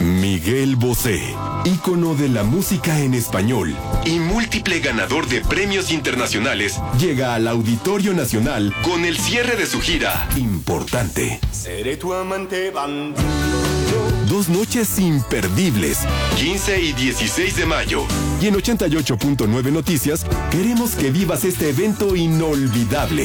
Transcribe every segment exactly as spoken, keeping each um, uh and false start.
Miguel Bosé, ícono de la música en español y múltiple ganador de premios internacionales, llega al Auditorio Nacional con el cierre de su gira Importante. Seré tu amante bandido. Dos noches imperdibles, quince y dieciséis de mayo. Y en ochenta y ocho punto nueve Noticias, queremos que vivas este evento inolvidable.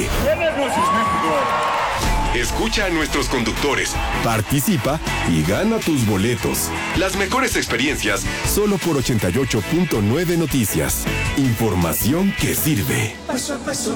Escucha a nuestros conductores, participa y gana tus boletos. Las mejores experiencias solo por ochenta y ocho punto nueve Noticias. Información que sirve. Paso a paso.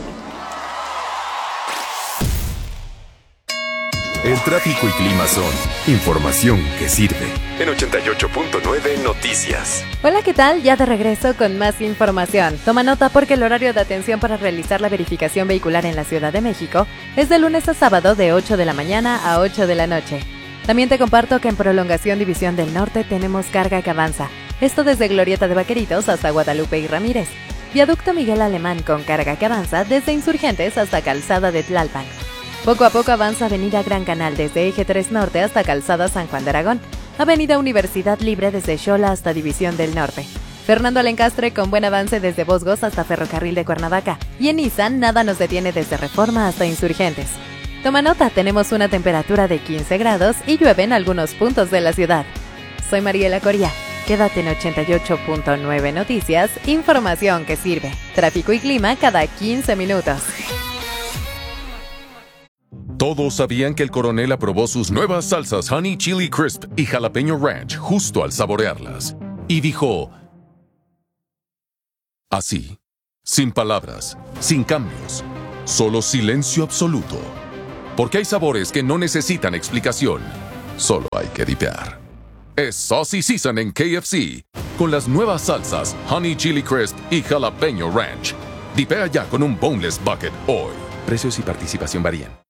El tráfico y clima son información que sirve. En ochenta y ocho punto nueve Noticias. Hola, ¿qué tal? Ya de regreso con más información. Toma nota porque el horario de atención para realizar la verificación vehicular en la Ciudad de México es de lunes a sábado de ocho de la mañana a ocho de la noche. También te comparto que en Prolongación División del Norte tenemos carga que avanza. Esto desde Glorieta de Vaqueritos hasta Guadalupe y Ramírez. Viaducto Miguel Alemán con carga que avanza desde Insurgentes hasta Calzada de Tlalpan. Poco a poco avanza Avenida Gran Canal desde Eje tres Norte hasta Calzada San Juan de Aragón. Avenida Universidad Libre desde Xola hasta División del Norte. Fernando Alencastre con buen avance desde Bosgos hasta Ferrocarril de Cuernavaca. Y en Nissan nada nos detiene desde Reforma hasta Insurgentes. Toma nota, tenemos una temperatura de quince grados y llueve en algunos puntos de la ciudad. Soy Mariela Coria. Quédate en ochenta y ocho punto nueve Noticias, información que sirve. Tráfico y clima cada quince minutos. Todos sabían que el coronel aprobó sus nuevas salsas Honey Chili Crisp y Jalapeño Ranch justo al saborearlas. Y dijo, así, sin palabras, sin cambios, solo silencio absoluto. Porque hay sabores que no necesitan explicación, solo hay que dipear. Es Saucy Season en K F C, con las nuevas salsas Honey Chili Crisp y Jalapeño Ranch. Dipea ya con un Boneless Bucket hoy. Precios y participación varían.